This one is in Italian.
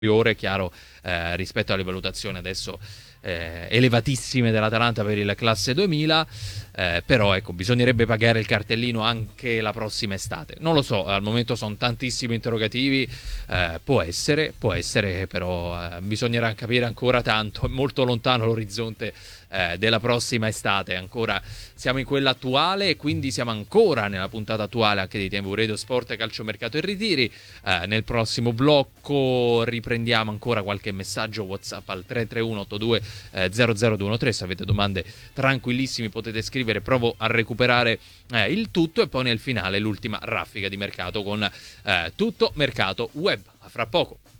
superiore, chiaro, rispetto alle valutazioni adesso elevatissime dell'Atalanta per il classe 2000, però ecco, bisognerebbe pagare il cartellino anche la prossima estate. Non lo so, al momento sono tantissimi interrogativi, può essere, però bisognerà capire ancora tanto, è molto lontano l'orizzonte della prossima estate, ancora siamo in quella attuale e quindi siamo ancora nella puntata attuale anche di Tempo Radio Sport, Calciomercato e Ritiri. Nel prossimo blocco riprendiamo ancora qualche messaggio WhatsApp al 331 82 00213. Se avete domande tranquillissimi potete scrivere, provo a recuperare il tutto, e poi nel finale l'ultima raffica di mercato con tutto mercato web. A fra poco.